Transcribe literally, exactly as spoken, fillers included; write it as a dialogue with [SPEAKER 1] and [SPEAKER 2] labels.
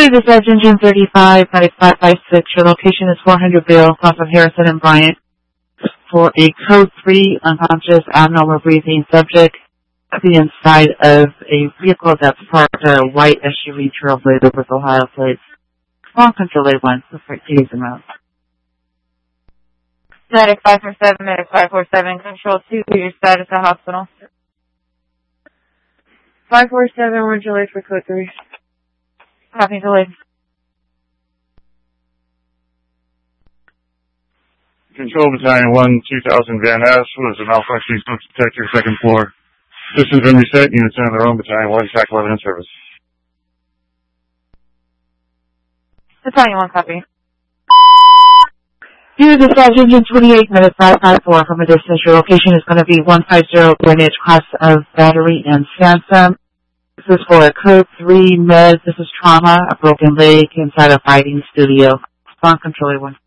[SPEAKER 1] Here to dispatch engine thirty-five ninety-five fifty-six. Your location is four hundred Bill, off of Harrison and Bryant, for a code three unconscious abnormal breathing subject to be inside of a vehicle that's parked a white S U V Trailblazer with Ohio plates. Small control A one, so for keys and routes.
[SPEAKER 2] Medic five four seven, Medic five four seven, Control two, your status at hospital. five four seven, we're delayed for code three. Copy, delayed.
[SPEAKER 3] Control Battalion one, two thousand Van Ness, was a malfunctioning smoke detector, second floor. System's been reset, units on their own, Battalion one, track eleven in service.
[SPEAKER 2] Battalion one, copy.
[SPEAKER 1] Here to dispatch engine twenty-eight minutes five five four from a distance. Your location is going to be one five zero Greenwich, class of battery and Sansom. This is for a code three med. This is trauma, a broken leg inside a fighting studio. Spawn control one.